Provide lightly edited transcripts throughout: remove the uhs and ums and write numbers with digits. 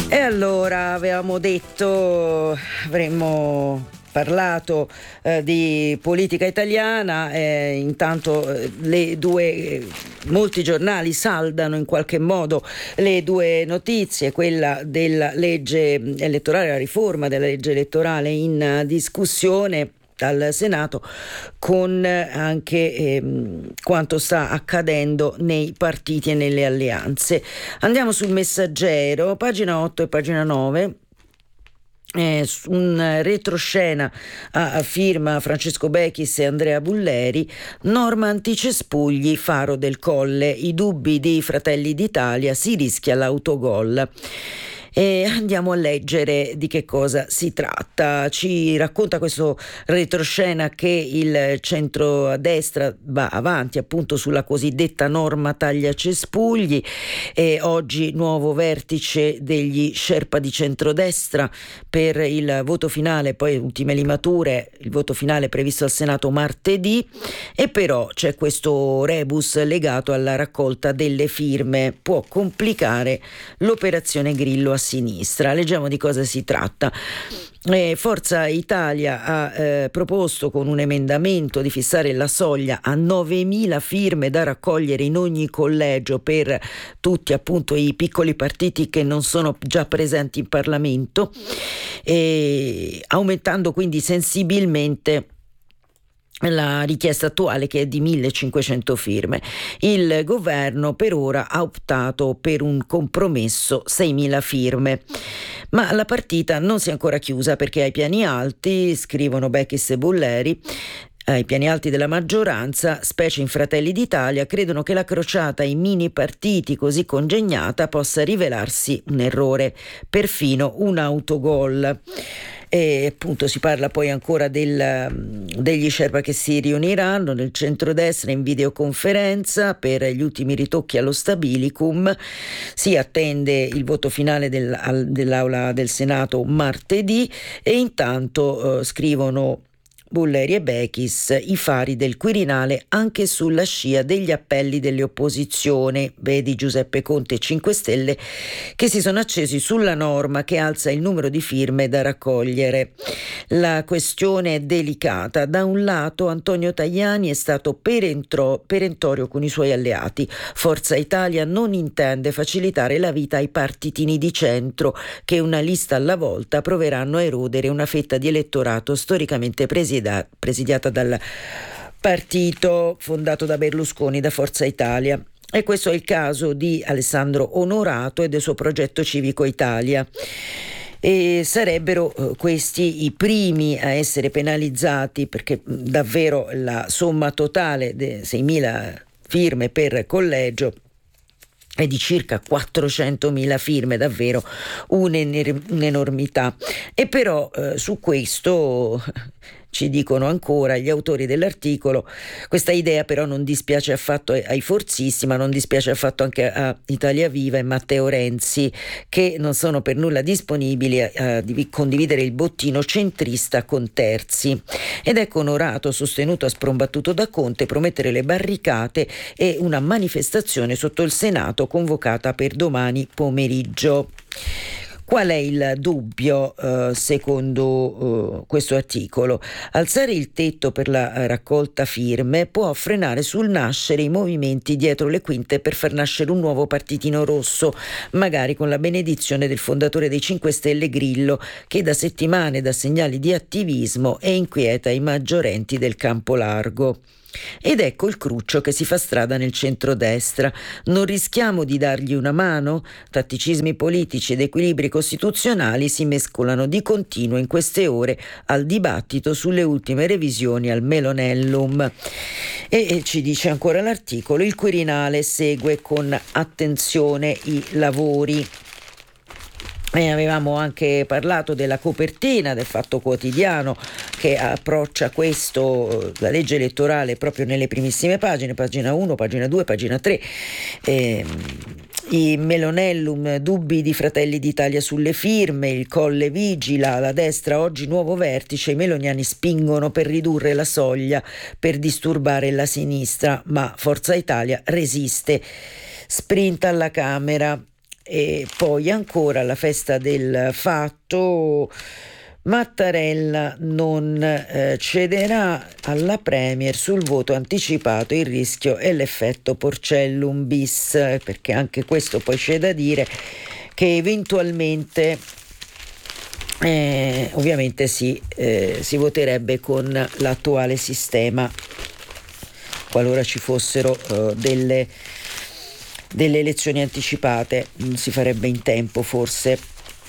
E allora avevamo detto, avremmo parlato di politica italiana, intanto molti giornali saldano in qualche modo le due notizie, quella della legge elettorale, la riforma della legge elettorale in discussione dal Senato, con anche quanto sta accadendo nei partiti e nelle alleanze. Andiamo sul Messaggero, pagina 8 e pagina 9. Un retroscena a firma Francesco Bechis e Andrea Bulleri, norma anticespugli, Faro del Colle, i dubbi di Fratelli d'Italia, si rischia l'autogol. E andiamo a leggere di che cosa si tratta. Ci racconta questo retroscena che il centrodestra va avanti appunto sulla cosiddetta norma taglia cespugli, e oggi nuovo vertice degli Sherpa di centrodestra per il voto finale, poi ultime limature, il voto finale previsto al Senato martedì, e però c'è questo rebus legato alla raccolta delle firme, può complicare l'operazione Grillo a sinistra. Leggiamo di cosa si tratta. Forza Italia ha proposto con un emendamento di fissare la soglia a 9.000 firme da raccogliere in ogni collegio per tutti appunto i piccoli partiti che non sono già presenti in Parlamento, aumentando quindi sensibilmente la richiesta attuale, che è di 1.500 firme. Il governo per ora ha optato per un compromesso 6.000 firme. Ma la partita non si è ancora chiusa, perché ai piani alti, scrivono Bechis e Bulleri, ai piani alti della maggioranza, specie in Fratelli d'Italia, credono che la crociata ai mini partiti così congegnata possa rivelarsi un errore, perfino un autogol. E appunto si parla poi ancora degli Sherpa che si riuniranno nel centrodestra in videoconferenza per gli ultimi ritocchi allo stabilicum. Si attende il voto finale dell'Aula del Senato martedì, e intanto scrivono Bulleri e Bechis, i fari del Quirinale anche sulla scia degli appelli delle opposizioni, vedi Giuseppe Conte e 5 Stelle, che si sono accesi sulla norma che alza il numero di firme da raccogliere. La questione è delicata. Da un lato Antonio Tajani è stato perentorio con i suoi alleati. Forza Italia non intende facilitare la vita ai partitini di centro, che una lista alla volta proveranno a erodere una fetta di elettorato storicamente presidiata dal partito fondato da Berlusconi, da Forza Italia. E questo è il caso di Alessandro Onorato e del suo progetto Civico Italia. E sarebbero questi i primi a essere penalizzati, perché davvero la somma totale di 6.000 firme per collegio è di circa 400.000 firme, davvero un'enormità. E però su questo ci dicono ancora gli autori dell'articolo, questa idea però non dispiace affatto ai forzisti, ma non dispiace affatto anche a Italia Viva e Matteo Renzi, che non sono per nulla disponibili a condividere il bottino centrista con Terzi. Ed ecco Onorato, sostenuto a sprombattuto da Conte, promettere le barricate e una manifestazione sotto il Senato convocata per domani pomeriggio. Qual è il dubbio secondo questo articolo? Alzare il tetto per la raccolta firme può frenare sul nascere i movimenti dietro le quinte per far nascere un nuovo partitino rosso, magari con la benedizione del fondatore dei 5 Stelle Grillo, che da settimane dà segnali di attivismo e inquieta i maggiorenti del campo largo. Ed ecco il cruccio che si fa strada nel centrodestra. Non rischiamo di dargli una mano? Tatticismi politici ed equilibri costituzionali si mescolano di continuo in queste ore al dibattito sulle ultime revisioni al Melonellum. E ci dice ancora l'articolo: il Quirinale segue con attenzione i lavori. Avevamo anche parlato della copertina del Fatto Quotidiano, che approccia la legge elettorale proprio nelle primissime pagine, pagina 1, pagina 2, pagina 3. I Melonellum, dubbi di Fratelli d'Italia sulle firme, il Colle vigila, la destra oggi nuovo vertice, i meloniani spingono per ridurre la soglia per disturbare la sinistra, ma Forza Italia resiste. Sprint alla Camera. E poi ancora la festa del fatto. Mattarella non cederà alla Premier sul voto anticipato, il rischio è l'effetto Porcellum bis, perché anche questo poi c'è da dire che eventualmente ovviamente si voterebbe con l'attuale sistema qualora ci fossero delle elezioni anticipate. Si farebbe in tempo forse.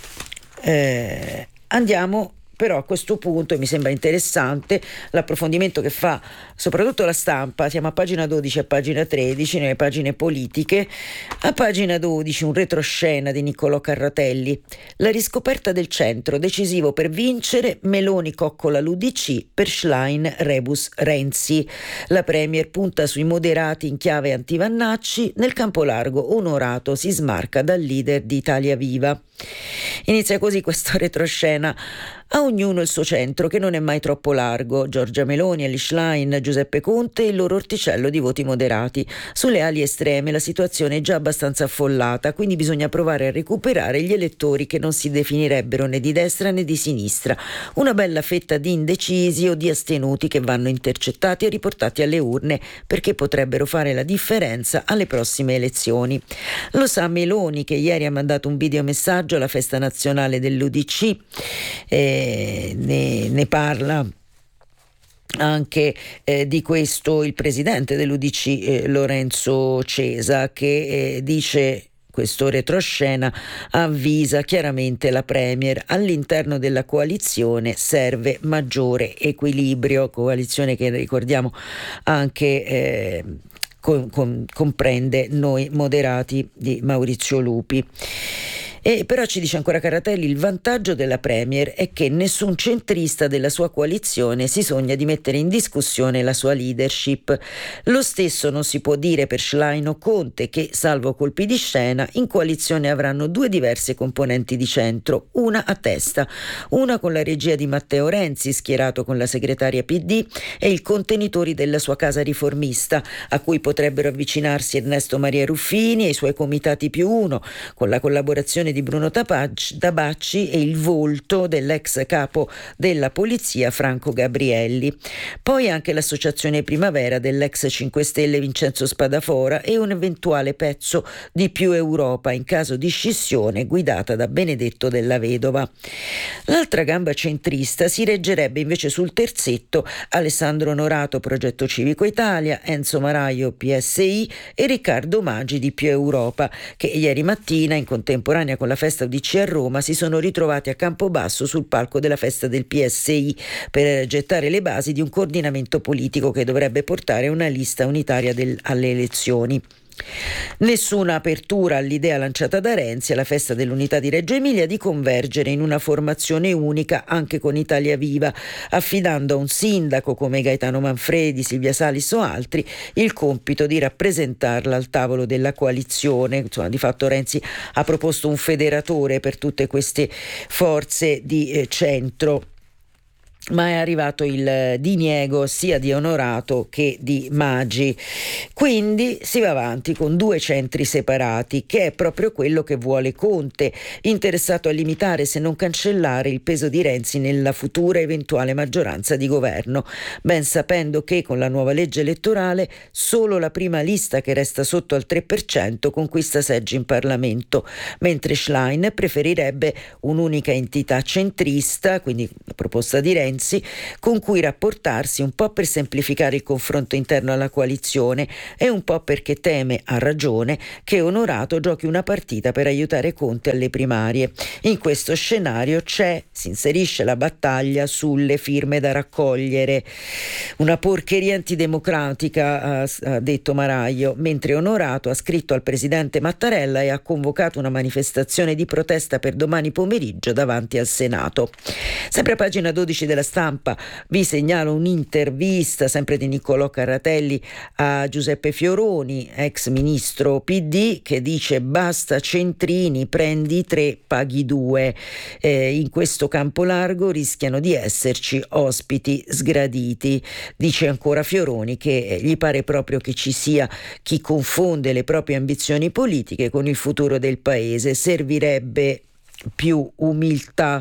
Andiamo però a questo punto, e mi sembra interessante l'approfondimento che fa soprattutto la Stampa. Siamo a pagina 12 e a pagina 13, nelle pagine politiche. A pagina 12 un retroscena di Niccolò Carratelli: la riscoperta del centro, decisivo per vincere, Meloni coccola l'UDC, per Schlein rebus Renzi. La Premier punta sui moderati in chiave anti-Vannacci, nel campo largo Onorato si smarca dal leader di Italia Viva. Inizia così questo retroscena: a ognuno il suo centro, che non è mai troppo largo. Giorgia Meloni, Elly Schlein, Giuseppe Conte e il loro orticello di voti moderati. Sulle ali estreme la situazione è già abbastanza affollata, quindi bisogna provare a recuperare gli elettori che non si definirebbero né di destra né di sinistra. Una bella fetta di indecisi o di astenuti che vanno intercettati e riportati alle urne, perché potrebbero fare la differenza alle prossime elezioni. Lo sa Meloni, che ieri ha mandato un videomessaggio alla festa nazionale dell'UDC. Ne parla anche di questo il presidente dell'UDC Lorenzo Cesa, che dice: questo retroscena avvisa chiaramente la Premier, all'interno della coalizione serve maggiore equilibrio, coalizione che ricordiamo anche comprende Noi Moderati di Maurizio Lupi. E però ci dice ancora Carratelli: il vantaggio della Premier è che nessun centrista della sua coalizione si sogna di mettere in discussione la sua leadership. Lo stesso non si può dire per Schlein o Conte, che, salvo colpi di scena, in coalizione avranno due diverse componenti di centro, una a testa, una con la regia di Matteo Renzi, schierato con la segretaria PD, e i contenitori della sua casa riformista, a cui potrebbero avvicinarsi Ernesto Maria Ruffini e i suoi comitati più uno, con la collaborazione di Bruno Tabacci e il volto dell'ex capo della polizia Franco Gabrielli. Poi anche l'associazione Primavera dell'ex 5 Stelle Vincenzo Spadafora e un eventuale pezzo di Più Europa in caso di scissione, guidata da Benedetto Della Vedova. L'altra gamba centrista si reggerebbe invece sul terzetto Alessandro Onorato, Progetto Civico Italia, Enzo Maraio, PSI, e Riccardo Maggi di Più Europa, che ieri mattina, in contemporanea con la festa UDC a Roma, si sono ritrovati a Campobasso sul palco della festa del PSI per gettare le basi di un coordinamento politico che dovrebbe portare una lista unitaria alle elezioni. Nessuna apertura all'idea lanciata da Renzi alla festa dell'unità di Reggio Emilia di convergere in una formazione unica anche con Italia Viva, affidando a un sindaco come Gaetano Manfredi, Silvia Salis o altri il compito di rappresentarla al tavolo della coalizione. Insomma, di fatto Renzi ha proposto un federatore per tutte queste forze di centro, ma è arrivato il diniego sia di Onorato che di Maggi. Quindi si va avanti con due centri separati, che è proprio quello che vuole Conte, interessato a limitare, se non cancellare, il peso di Renzi nella futura eventuale maggioranza di governo, ben sapendo che con la nuova legge elettorale solo la prima lista, che resta sotto al 3%, conquista seggi in Parlamento, mentre Schlein preferirebbe un'unica entità centrista, quindi la proposta di Renzi, con cui rapportarsi, un po' per semplificare il confronto interno alla coalizione e un po' perché teme, a ragione, che Onorato giochi una partita per aiutare Conte alle primarie. In questo scenario si inserisce la battaglia sulle firme da raccogliere. Una porcheria antidemocratica, ha detto Maraio, mentre Onorato ha scritto al presidente Mattarella e ha convocato una manifestazione di protesta per domani pomeriggio davanti al Senato. Sempre a pagina 12 della Stampa vi segnalo un'intervista sempre di Niccolò Carratelli a Giuseppe Fioroni, ex ministro PD, che dice: basta centrini, prendi 3, paghi 2. In questo campo largo rischiano di esserci ospiti sgraditi. Dice ancora Fioroni che gli pare proprio che ci sia chi confonde le proprie ambizioni politiche con il futuro del paese. Servirebbe più umiltà.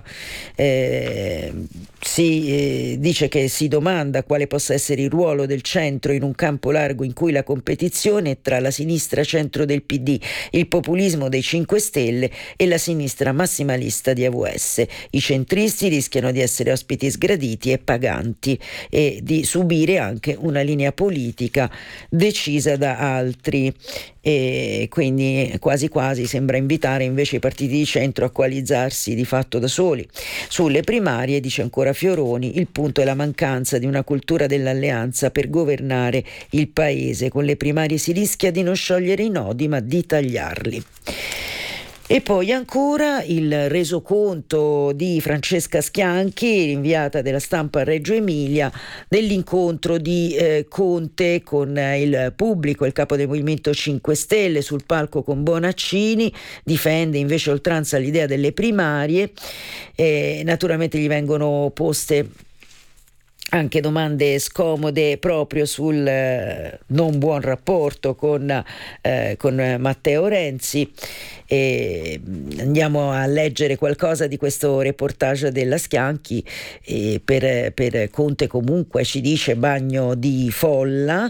Dice che si domanda quale possa essere il ruolo del centro in un campo largo in cui la competizione è tra la sinistra centro del PD, il populismo dei 5 Stelle e la sinistra massimalista di AVS. I centristi rischiano di essere ospiti sgraditi e paganti e di subire anche una linea politica decisa da altri, e quindi quasi quasi sembra invitare invece i partiti di centro a coalizzarsi di fatto da soli. Sulle primarie, dice ancora Fioroni, il punto è la mancanza di una cultura dell'alleanza per governare il paese. Con le primarie si rischia di non sciogliere i nodi ma di tagliarli. E poi ancora il resoconto di Francesca Schianchi, inviata della Stampa a Reggio Emilia, dell'incontro di Conte con il pubblico. Il capo del Movimento 5 Stelle sul palco con Bonaccini difende invece oltranza l'idea delle primarie. Naturalmente gli vengono poste anche domande scomode proprio sul non buon rapporto con Matteo Renzi. Andiamo a leggere qualcosa di questo reportage della Schianchi. Per Conte comunque ci dice bagno di folla,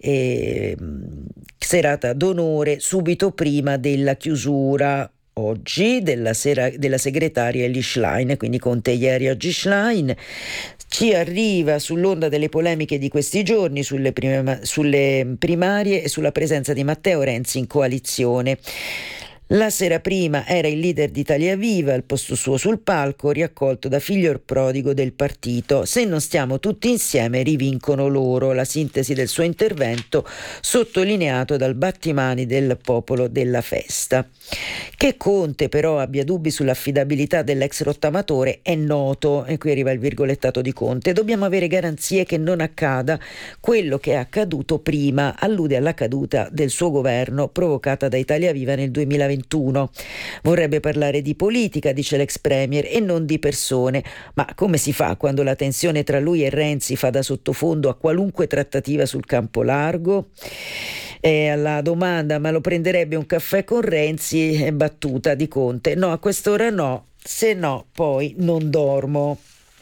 serata d'onore subito prima della chiusura oggi della segretaria Elly Schlein, quindi Conte ieri, oggi Schlein. Ci arriva sull'onda delle polemiche di questi giorni sulle primarie e sulla presenza di Matteo Renzi in coalizione. La sera prima era il leader di Italia Viva, al posto suo sul palco, riaccolto da figlio prodigo del partito. Se non stiamo tutti insieme rivincono loro, la sintesi del suo intervento sottolineato dal battimani del popolo della festa. Che Conte però abbia dubbi sull'affidabilità dell'ex rottamatore è noto, e qui arriva il virgolettato di Conte: dobbiamo avere garanzie che non accada quello che è accaduto prima. Allude alla caduta del suo governo provocata da Italia Viva nel 2021. Vorrebbe parlare di politica, dice l'ex premier, e non di persone. Ma come si fa quando la tensione tra lui e Renzi fa da sottofondo a qualunque trattativa sul campo largo? Alla domanda ma lo prenderebbe un caffè con Renzi, battuta di Conte: no, a quest'ora no, se no poi non dormo.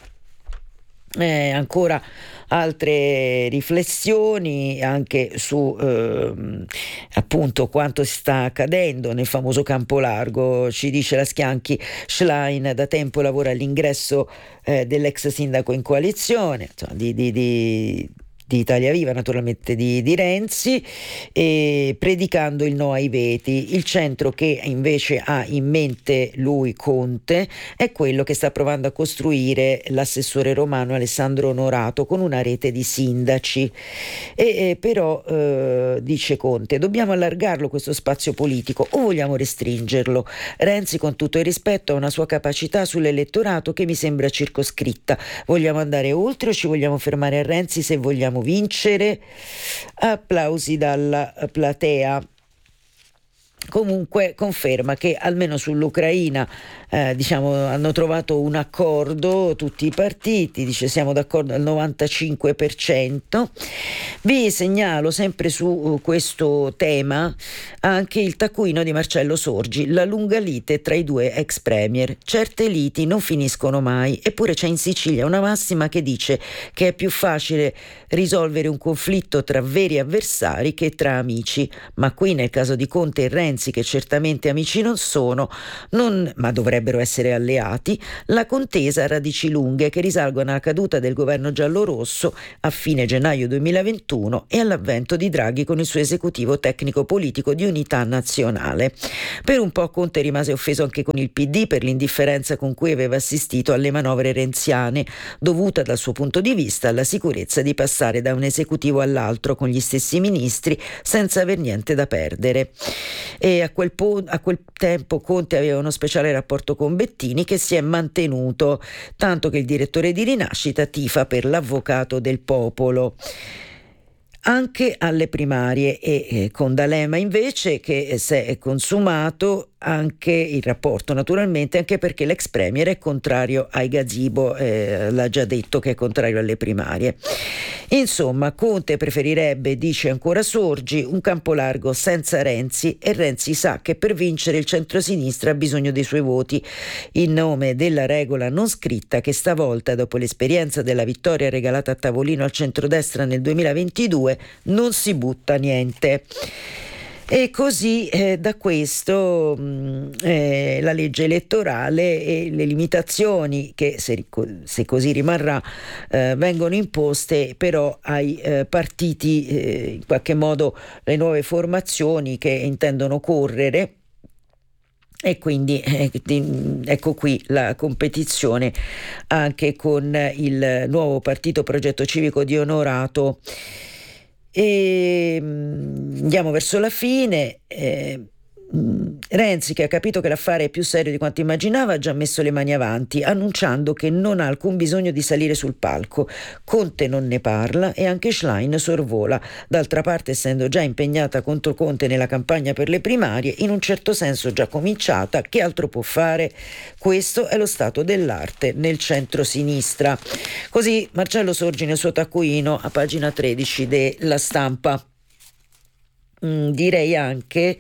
Ancora altre riflessioni anche su appunto quanto si sta accadendo nel famoso campo largo. Ci dice la Schianchi: Schlein da tempo lavora all'ingresso dell'ex sindaco in coalizione, insomma, di Italia Viva, naturalmente di Renzi, predicando il no ai veti. Il centro che invece ha in mente lui, Conte, è quello che sta provando a costruire l'assessore romano Alessandro Onorato con una rete di sindaci. Però dice Conte, dobbiamo allargarlo questo spazio politico o vogliamo restringerlo? Renzi, con tutto il rispetto, ha una sua capacità sull'elettorato che mi sembra circoscritta. Vogliamo andare oltre o ci vogliamo fermare a Renzi se vogliamo vincere? Applausi dalla platea. Comunque conferma che almeno sull'Ucraina hanno trovato un accordo tutti i partiti, dice siamo d'accordo al 95%. Vi segnalo sempre su questo tema anche il taccuino di Marcello Sorgi, la lunga lite tra i due ex premier. Certe liti non finiscono mai, eppure c'è in Sicilia una massima che dice che è più facile risolvere un conflitto tra veri avversari che tra amici, ma qui nel caso di Conte e Renzi, che certamente amici non sono, ma dovrebbero essere alleati, la contesa ha radici lunghe che risalgono alla caduta del governo giallorosso a fine gennaio 2021 e all'avvento di Draghi con il suo esecutivo tecnico-politico di unità nazionale. Per un po' Conte rimase offeso anche con il PD per l'indifferenza con cui aveva assistito alle manovre renziane, dovuta dal suo punto di vista alla sicurezza di passare da un esecutivo all'altro con gli stessi ministri senza aver niente da perdere. e a quel tempo Conte aveva uno speciale rapporto con Bettini che si è mantenuto, tanto che il direttore di Rinascita tifa per l'avvocato del popolo. Anche alle primarie e con D'Alema invece che si è consumato anche il rapporto, naturalmente, anche perché l'ex premier è contrario ai gazebo, l'ha già detto che è contrario alle primarie. Insomma, Conte preferirebbe, dice ancora Sorgi, un campo largo senza Renzi, e Renzi sa che per vincere il centrosinistra ha bisogno dei suoi voti, in nome della regola non scritta che stavolta, dopo l'esperienza della vittoria regalata a tavolino al centrodestra nel 2022, non si butta niente. E così da questo la legge elettorale e le limitazioni che, se così rimarrà, vengono imposte però ai partiti, in qualche modo le nuove formazioni che intendono correre. E quindi ecco qui la competizione anche con il nuovo partito Progetto Civico di Onorato. E andiamo verso la fine. Renzi, che ha capito che l'affare è più serio di quanto immaginava, ha già messo le mani avanti, annunciando che non ha alcun bisogno di salire sul palco. Conte non ne parla e anche Schlein sorvola. D'altra parte, essendo già impegnata contro Conte nella campagna per le primarie, in un certo senso già cominciata, che altro può fare? Questo è lo stato dell'arte nel centro-sinistra. Così Marcello Sorgi nel suo taccuino a pagina 13 della Stampa. Direi anche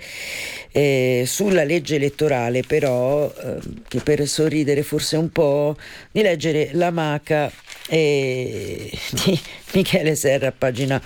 sulla legge elettorale però che per sorridere forse un po', di leggere la maca di Michele Serra a pagina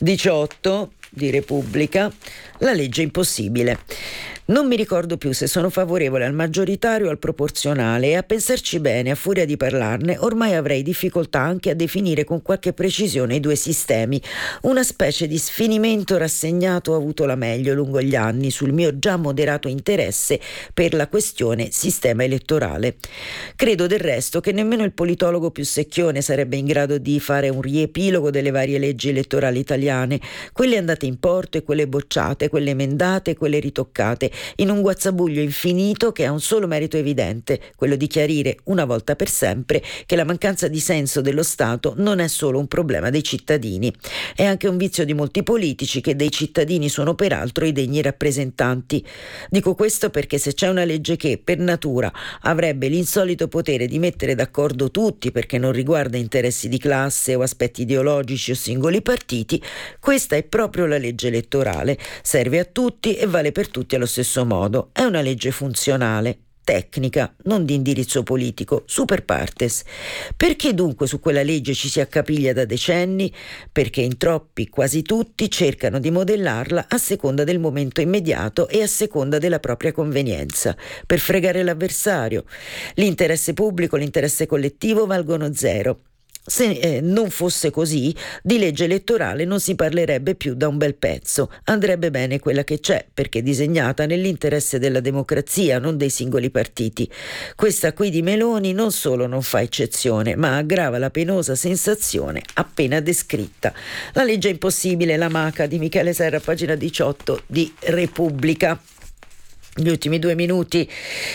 18 di Repubblica, la legge impossibile. Non mi ricordo più se sono favorevole al maggioritario o al proporzionale, e a pensarci bene, a furia di parlarne, ormai avrei difficoltà anche a definire con qualche precisione i due sistemi. Una specie di sfinimento rassegnato ho avuto la meglio lungo gli anni sul mio già moderato interesse per la questione sistema elettorale. Credo del resto che nemmeno il politologo più secchione sarebbe in grado di fare un riepilogo delle varie leggi elettorali italiane, quelle andate in porto e quelle bocciate, quelle emendate e quelle ritoccate, in un guazzabuglio infinito che ha un solo merito evidente, quello di chiarire una volta per sempre che la mancanza di senso dello Stato non è solo un problema dei cittadini, è anche un vizio di molti politici che dei cittadini sono peraltro i degni rappresentanti. Dico questo perché se c'è una legge che per natura avrebbe l'insolito potere di mettere d'accordo tutti perché non riguarda interessi di classe o aspetti ideologici o singoli partiti, questa è proprio la legge elettorale. Serve a tutti e vale per tutti allo stesso modo. È una legge funzionale, tecnica, non di indirizzo politico, super partes. Perché dunque su quella legge ci si accapiglia da decenni? Perché in troppi, quasi tutti, cercano di modellarla a seconda del momento immediato e a seconda della propria convenienza, per fregare l'avversario. L'interesse pubblico, l'interesse collettivo valgono zero. Se non fosse così, di legge elettorale non si parlerebbe più da un bel pezzo. Andrebbe bene quella che c'è, perché è disegnata nell'interesse della democrazia, non dei singoli partiti. Questa qui di Meloni non solo non fa eccezione, ma aggrava la penosa sensazione appena descritta. La legge impossibile, la maca di Michele Serra, pagina 18 di Repubblica. Gli ultimi 2 minuti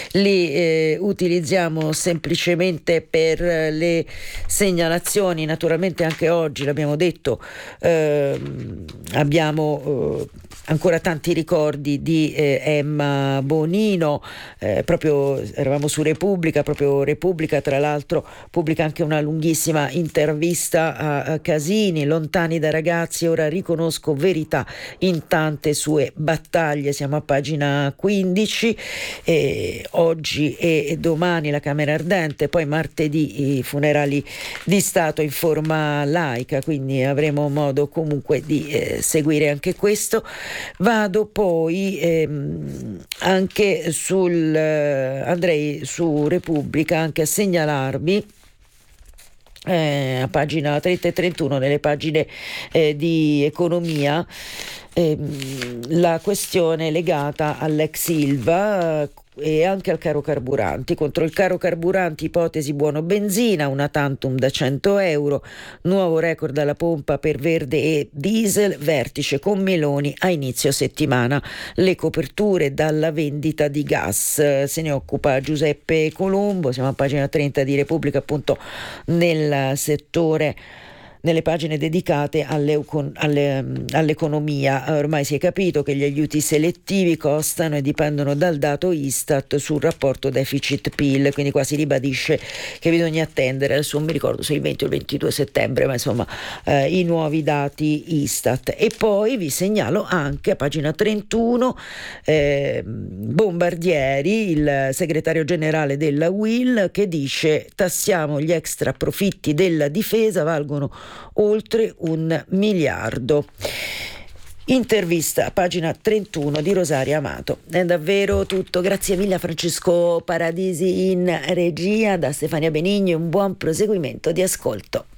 li utilizziamo semplicemente per le segnalazioni. Naturalmente anche oggi, l'abbiamo detto, abbiamo ancora tanti ricordi di Emma Bonino, proprio eravamo su Repubblica, proprio Repubblica tra l'altro pubblica anche una lunghissima intervista a Casini. Lontani da ragazzi, ora riconosco verità in tante sue battaglie, siamo a pagina 15. Oggi e domani la Camera Ardente, poi martedì i funerali di Stato in forma laica, quindi avremo modo comunque di seguire anche questo. Vado poi anche andrei su Repubblica anche a segnalarvi a pagina 30 e 31 nelle pagine di economia la questione legata all'ex Ilva, e anche al caro carburanti. Contro il caro carburanti ipotesi buono benzina, una tantum da 100 euro, nuovo record alla pompa per verde e diesel, vertice con Meloni a inizio settimana. Le coperture dalla vendita di gas, se ne occupa Giuseppe Colombo, siamo a pagina 30 di Repubblica, appunto nel settore, nelle pagine dedicate all'economia. Ormai si è capito che gli aiuti selettivi costano e dipendono dal dato Istat sul rapporto deficit-PIL, quindi qua si ribadisce che bisogna attendere, adesso non mi ricordo se il 20 o il 22 settembre, ma insomma i nuovi dati Istat. E poi vi segnalo anche a pagina 31 Bombardieri, il segretario generale della UIL, che dice: tassiamo gli extra profitti della difesa, valgono oltre 1 miliardo. Intervista a pagina 31 di Rosaria Amato. È davvero tutto, grazie mille a Francesco Paradisi in regia, da Stefania Benigni un buon proseguimento di ascolto.